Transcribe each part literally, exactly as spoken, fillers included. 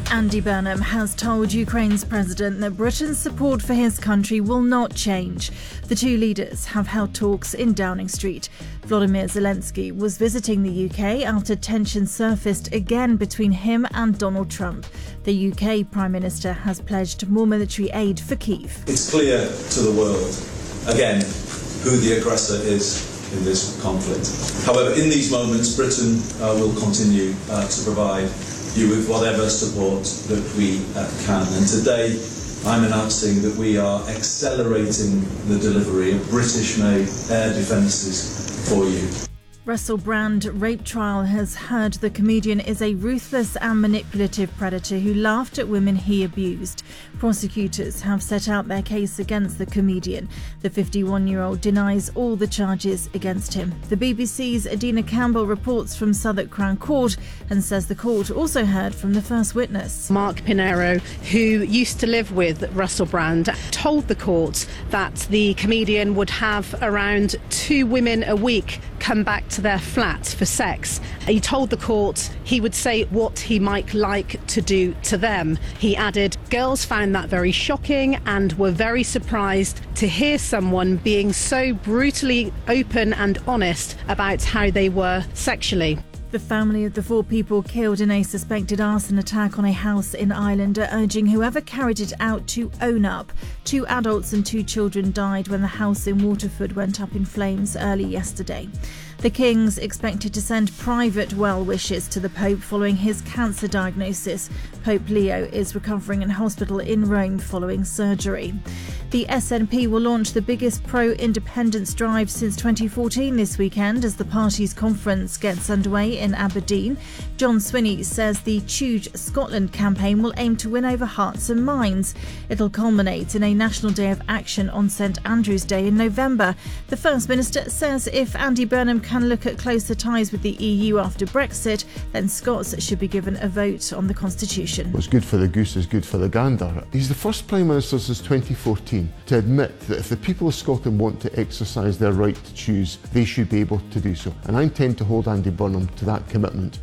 Andy Burnham has told Ukraine's president that Britain's support for his country will not change. The two leaders have held talks in Downing Street. Volodymyr Zelensky was visiting the U K after tensions surfaced again between him and Donald Trump. The U K Prime Minister has pledged more military aid for Kyiv. It's clear to the world, again, who the aggressor is in this conflict. However, in these moments, Britain uh, will continue uh, to provide you with whatever support that we uh, can. And today, I'm announcing that we are accelerating the delivery of British-made air defences for you. Russell Brand rape trial has heard the comedian is a ruthless and manipulative predator who laughed at women he abused. Prosecutors have set out their case against the comedian. The fifty-one-year-old denies all the charges against him. The B B C's Adina Campbell reports from Southwark Crown Court and says the court also heard from the first witness. Mark Pinero, who used to live with Russell Brand, told the court that the comedian would have around two women a week come back to their flat for sex. He told the court he would say what he might like to do to them. He added, girls found that very shocking and were very surprised to hear someone being so brutally open and honest about how they were sexually. The family of the four people killed in a suspected arson attack on a house in Ireland are urging whoever carried it out to own up. Two adults and two children died when the house in Waterford went up in flames early yesterday. The King's expected to send private well wishes to the Pope following his cancer diagnosis. Pope Leo is recovering in hospital in Rome following surgery. The S N P will launch the biggest pro-independence drive since twenty fourteen this weekend as the party's conference gets underway in Aberdeen. John Swinney says the Choose Scotland campaign will aim to win over hearts and minds. It'll culminate in a National Day of Action on St Andrew's Day in November. The First Minister says if Andy Burnham can look at closer ties with the E U after Brexit, then Scots should be given a vote on the Constitution. What's good for the goose is good for the gander. He's the first Prime Minister since twenty fourteen to admit that if the people of Scotland want to exercise their right to choose, they should be able to do so. And I intend to hold Andy Burnham to that commitment.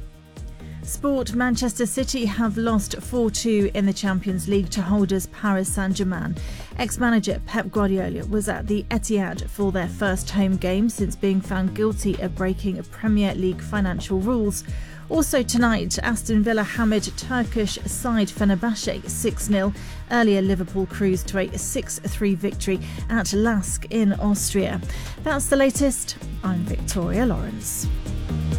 Sport. Manchester City have lost four two in the Champions League to holders Paris Saint-Germain. Ex-manager Pep Guardiola was at the Etihad for their first home game since being found guilty of breaking Premier League financial rules. Also tonight, Aston Villa hammered Turkish side Fenerbahce six nil. Earlier, Liverpool cruised to a six three victory at Lask in Austria. That's the latest. I'm Victoria Lawrence.